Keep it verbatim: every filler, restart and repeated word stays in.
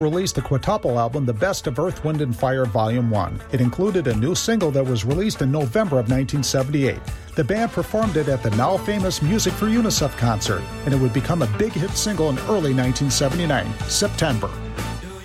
released the quintuple album The Best of Earth, Wind and Fire Volume one. It included a new single that was released in November of nineteen seventy-eight. The band performed it at the now famous Music for UNICEF concert, and it would become a big hit single in early nineteen seventy-nine, September.